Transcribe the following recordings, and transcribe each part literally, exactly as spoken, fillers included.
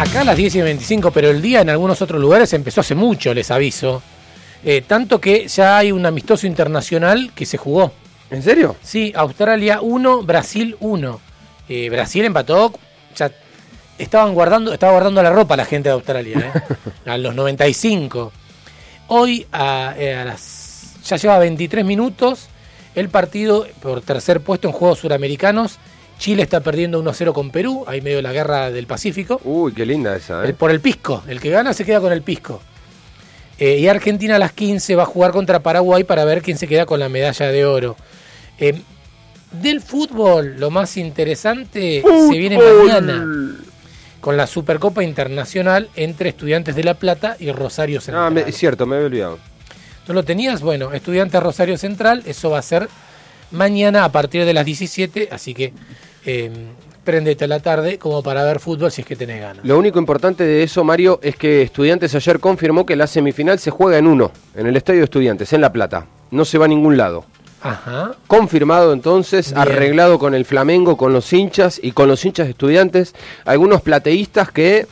Acá a las diez y veinticinco, pero el día en algunos otros lugares empezó hace mucho, les aviso. Eh, tanto que ya hay un amistoso internacional que se jugó. ¿En serio? Sí, Australia uno, Brasil uno. Eh, Brasil empató, ya estaban guardando, estaba guardando la ropa la gente de Australia, ¿eh? A los noventa y cinco. Hoy a, eh, a las, ya lleva veintitrés minutos el partido por tercer puesto en Juegos Suramericanos. Chile está perdiendo uno a cero con Perú, ahí medio de la guerra del Pacífico. Uy, qué linda esa, ¿eh? El, por el pisco, el que gana se queda con el pisco. Eh, y Argentina a las quince va a jugar contra Paraguay para ver quién se queda con la medalla de oro. Eh, del fútbol, lo más interesante ¡Fútbol! Se viene mañana con la Supercopa Internacional entre Estudiantes de La Plata y Rosario Central. Ah, me, es cierto, me había olvidado. ¿No lo tenías? Bueno, Estudiantes Rosario Central, eso va a ser mañana a partir de las diecisiete, así que eh, préndete a la tarde como para ver fútbol si es que tenés ganas. Lo único importante de eso, Mario, es que Estudiantes ayer confirmó que la semifinal se juega en uno, en el Estadio de Estudiantes, en La Plata. No se va a ningún lado. Ajá. Confirmado entonces, bien. Arreglado con el Flamengo, con los hinchas y con los hinchas de Estudiantes. Algunos plateístas que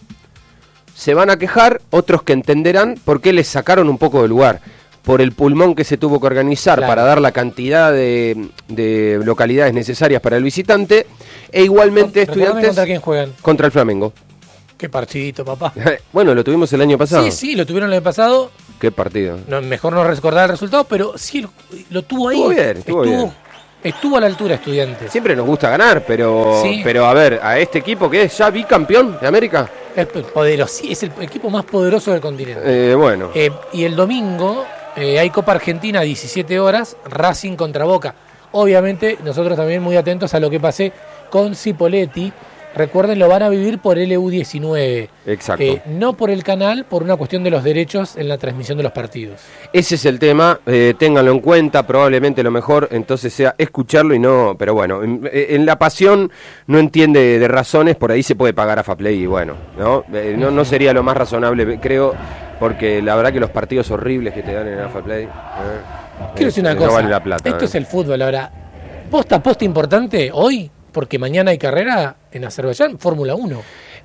se van a quejar, otros que entenderán por qué les sacaron un poco de lugar. Por el pulmón que se tuvo que organizar, claro, para dar la cantidad de, de localidades necesarias para el visitante, e igualmente Estudiantes... ¿Contra quién juegan? Contra el Flamengo. Qué partidito, papá. Bueno, lo tuvimos el año pasado. Sí, sí, lo tuvieron el año pasado. Qué partido. No, mejor no recordar el resultado, pero sí, lo, lo tuvo ahí. Estuvo bien, estuvo, estuvo bien. Estuvo a la altura Estudiantes. Siempre nos gusta ganar, pero, sí. pero a ver, a este equipo que es ya bicampeón de América. Es poderoso, es el equipo más poderoso del continente. Eh, bueno. Eh, y el domingo... Eh, hay Copa Argentina a diecisiete horas, Racing contra Boca. Obviamente nosotros también muy atentos a lo que pase con Cipolletti. Recuerden, lo van a vivir por L U diecinueve. Exacto. Eh, no por el canal, por una cuestión de los derechos en la transmisión de los partidos. Ese es el tema, eh, ténganlo en cuenta, probablemente lo mejor entonces sea escucharlo y no, pero bueno, en, en la pasión no entiende de razones, por ahí se puede pagar a Faplay y bueno, ¿no? Eh, no, no sería lo más razonable, creo, porque la verdad que los partidos horribles que te dan en AFAPlay, eh, quiero decir una no cosa, vale la plata, esto eh. es el fútbol ahora. Posta, posta importante hoy, porque mañana hay carrera en Azerbaiyán, Fórmula uno.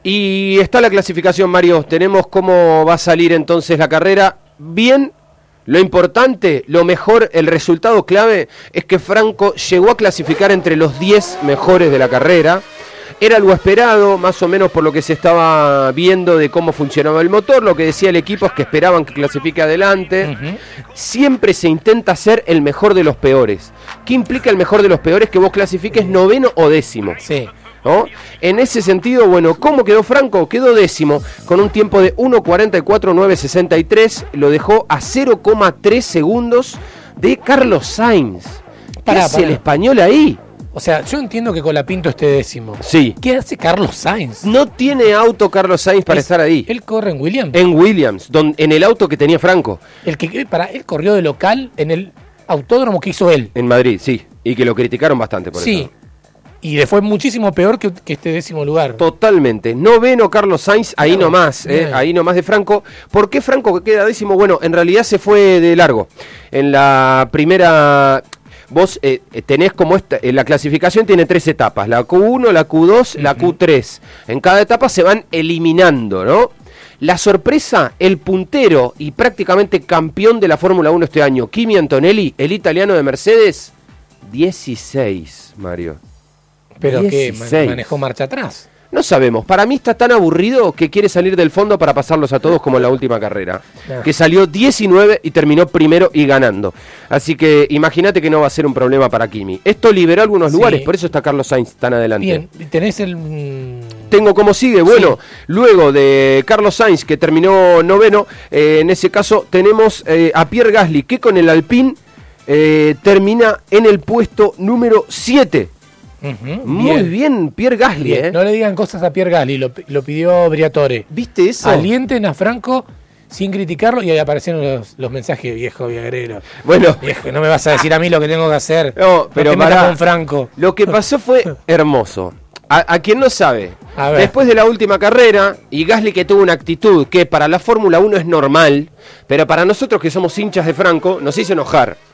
Y está la clasificación, Mario. Tenemos cómo va a salir entonces la carrera. Bien, lo importante, lo mejor, el resultado clave es que Franco llegó a clasificar entre los diez mejores de la carrera. Era algo esperado, más o menos por lo que se estaba viendo de cómo funcionaba el motor. Lo que decía el equipo es que esperaban que clasifique adelante. Uh-huh. Siempre se intenta ser el mejor de los peores. ¿Qué implica el mejor de los peores? Que vos clasifiques noveno o décimo. Sí. ¿No? En ese sentido, bueno, ¿cómo quedó Franco? Quedó décimo, con un tiempo de uno cuarenta y cuatro nueve sesenta y tres. Lo dejó a cero coma tres segundos de Carlos Sainz. ¿Qué pará, hace pará. el español ahí? O sea, yo entiendo que Colapinto esté décimo. Sí. ¿Qué hace Carlos Sainz? No tiene auto Carlos Sainz para es, estar ahí. Él corre en Williams. En Williams, donde, en el auto que tenía Franco. El que para él corrió de local en el autódromo que hizo él. En Madrid, sí. Y que lo criticaron bastante por sí. eso. Y le fue muchísimo peor que, que este décimo lugar. Totalmente. Noveno Carlos Sainz, ahí claro, nomás, eh, ahí nomás de Franco. ¿Por qué Franco queda décimo? Bueno, en realidad se fue de largo. En la primera... Vos eh, tenés como esta, eh, la clasificación tiene tres etapas, la Q uno, la Q dos, uh-huh. la Q tres. En cada etapa se van eliminando, ¿no? La sorpresa, el puntero y prácticamente campeón de la Fórmula uno este año, Kimi Antonelli, el italiano de Mercedes, dieciséis, Mario. ¿Pero dieciséis. ¿Qué? ¿Manejó marcha atrás? No sabemos, para mí está tan aburrido que quiere salir del fondo para pasarlos a todos como en la última carrera, no. que salió diecinueve y terminó primero y ganando. Así que imagínate que no va a ser un problema para Kimi. Esto liberó algunos sí. lugares, por eso está Carlos Sainz tan adelante. Bien, tenés el... Tengo como sigue, bueno, sí. luego de Carlos Sainz que terminó noveno, eh, en ese caso tenemos eh, a Pierre Gasly que con el Alpine eh, termina en el puesto número siete. Uh-huh, Muy bien, bien Pierre Gasly, bien. ¿eh? No le digan cosas a Pierre Gasly, lo, lo pidió Briatore. ¿Viste eso? Alienten a Franco sin criticarlo y ahí aparecieron los, los mensajes, viejo viagrero. Bueno, viejo, no me vas a decir a mí lo que tengo que hacer. No, pero no para con Franco. Lo que pasó fue hermoso. A, a quien no sabe, después de la última carrera, y Gasly que tuvo una actitud que para la Fórmula uno es normal, pero para nosotros que somos hinchas de Franco, nos hizo enojar.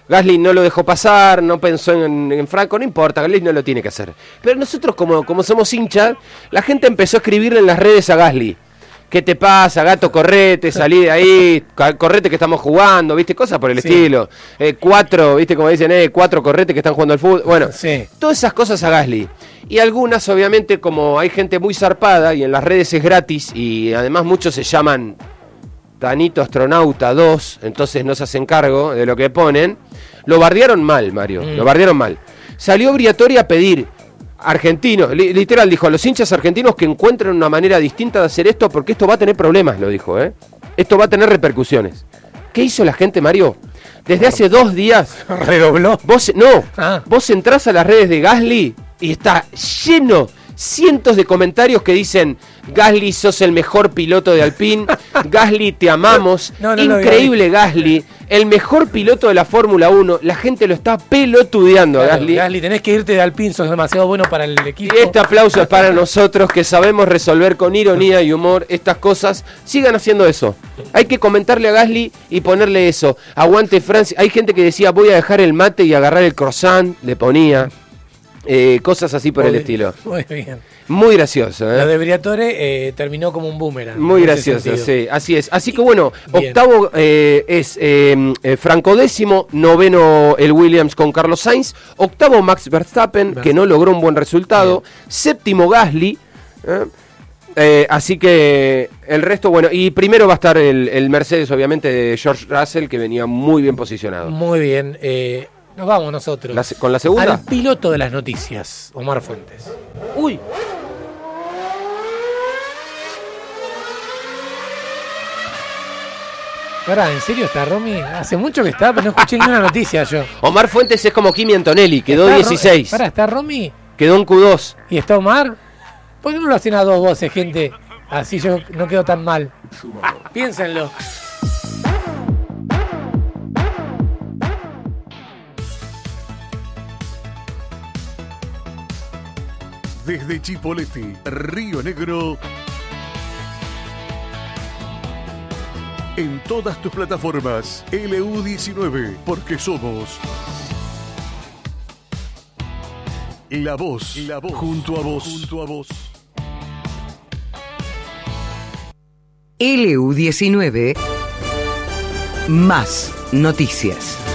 Gasly no lo dejó pasar, no pensó en, en Franco, no importa, Gasly no lo tiene que hacer. Pero nosotros como, como somos hinchas, la gente empezó a escribirle en las redes a Gasly. ¿Qué te pasa, gato? Correte, salí de ahí, correte que estamos jugando, ¿viste? Cosas por el sí. estilo. Eh, cuatro, ¿viste? Como dicen, eh, cuatro corretes que están jugando al fútbol. Bueno, sí. todas esas cosas a Gasly. Y algunas, obviamente, como hay gente muy zarpada y en las redes es gratis y además muchos se llaman Danito Astronauta dos, entonces no se hacen cargo de lo que ponen, lo bardearon mal, Mario, mm. lo bardearon mal. Salió Briatore a pedir... Argentinos, li- literal dijo a los hinchas argentinos que encuentren una manera distinta de hacer esto porque esto va a tener problemas, lo dijo, ¿eh? Esto va a tener repercusiones. ¿Qué hizo la gente, Mario? Desde hace dos días... ¿Redobló? Vos, no, ah. vos entrás a las redes de Gasly y está lleno, cientos de comentarios que dicen Gasly, sos el mejor piloto de Alpine, Gasly, te amamos, no, no, increíble no, Gasly, el mejor piloto de la Fórmula uno, la gente lo está pelotudeando, claro, Gasly. Gasly, tenés que irte de Alpine, sos demasiado bueno para el equipo. Y este aplauso es para nosotros que sabemos resolver con ironía y humor estas cosas. Sigan haciendo eso. Hay que comentarle a Gasly y ponerle eso. Aguante Francia. Hay gente que decía, voy a dejar el mate y agarrar el croissant, le ponía. Eh, cosas así por muy, el estilo. Muy bien. Muy gracioso, ¿eh? Lo de Briatore eh, terminó como un boomerang. Muy gracioso, sí, así es. Así que bueno, bien. octavo eh, es eh, eh, Franco décimo, noveno el Williams con Carlos Sainz, octavo Max Verstappen, Verstappen. que no logró un buen resultado, bien. séptimo Gasly, ¿eh? Eh, así que el resto, bueno, y primero va a estar el, el Mercedes, obviamente, de George Russell, que venía muy bien posicionado. Muy bien, eh... Nos vamos nosotros. La, ¿Con la segunda? Al piloto de las noticias, Omar Fuentes. Uy. Ahora, ¿en serio está Romy? Hace mucho que está, pero no escuché ninguna noticia yo. Omar Fuentes es como Kimi Antonelli, quedó dieciséis. Pará, ¿está Romy? Quedó en Q dos. ¿Y está Omar? ¿Por qué no lo hacen a dos voces, gente? Así yo no quedo tan mal. Ah, piénsenlo. Desde Chipoleti, Río Negro, en todas tus plataformas, L U diecinueve, porque somos la voz, la voz, junto a vos, junto a vos. L U diecinueve, más noticias.